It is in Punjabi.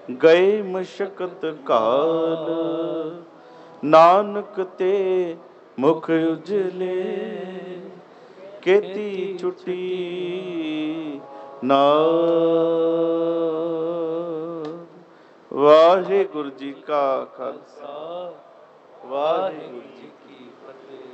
ਗਏ ਮਸ਼ਕਤ ਕਾਲ, ਨਾਨਕ ਤੇ ਮੁਖ ਉਜਲੇ, ਕੀਤੀ ਛੁਟੀ ਨਾਲ। ਵਾਹਿਗੁਰੂ ਜੀ ਕਾ ਖਾਲਸਾ, ਵਾਹਿਗੁਰੂ ਜੀ ਕੀ ਫਤਿਹ।